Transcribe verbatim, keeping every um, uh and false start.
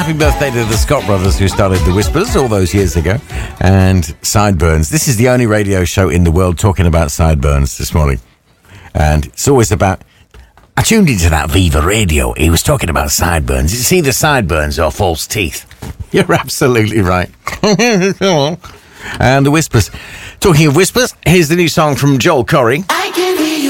happy birthday to the Scott brothers who started the Whispers all those years ago. And sideburns. This is the only radio show in the world talking about sideburns this morning. And it's always about... I tuned into that Viva Radio. He was talking about sideburns. You see the sideburns or false teeth? You're absolutely right. And the Whispers. Talking of Whispers, here's the new song from Joel Corry.